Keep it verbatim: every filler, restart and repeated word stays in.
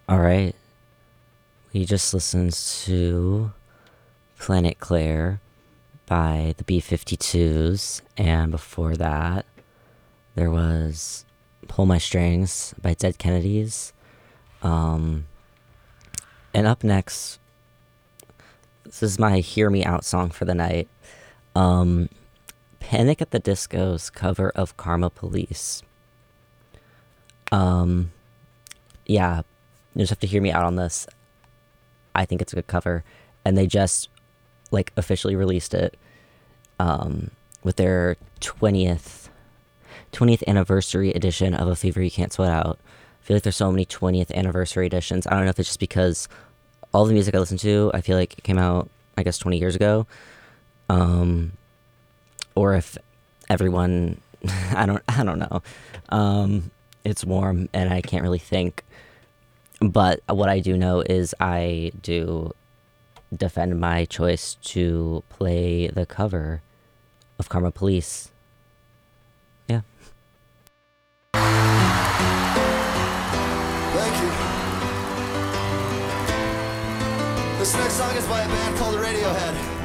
All right. We just listened to Planet Claire by the B fifty-twos, and before that, there was Pull My Strings by Dead Kennedys. Um, and up next, this is my Hear Me Out song for the night. Um, Panic at the Disco's cover of Karma Police. Um, yeah, you just have to hear me out on this. I think it's a good cover, and they just like officially released it um, with their twentieth twentieth anniversary edition of A Fever You Can't Sweat Out. I feel like there's so many twentieth anniversary editions. I don't know if it's just because all the music I listen to, I feel like it came out, I guess, twenty years ago, um, or if everyone, I don't, I don't know. Um, it's warm, and I can't really think. But what I do know is I do defend my choice to play the cover of Karma Police. Yeah. Thank you. This next song is by a band called Radiohead.